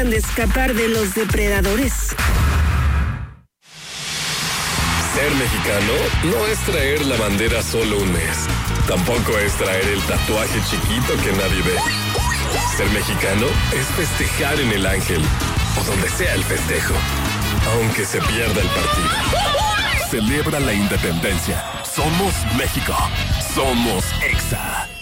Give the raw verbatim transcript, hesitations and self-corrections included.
tratan de escapar de los depredadores. Ser mexicano no es traer la bandera solo un mes. Tampoco es traer el tatuaje chiquito que nadie ve. Ser mexicano es festejar en el Ángel o donde sea el festejo, aunque se pierda el partido. Celebra la independencia. Somos México. Somos Exa.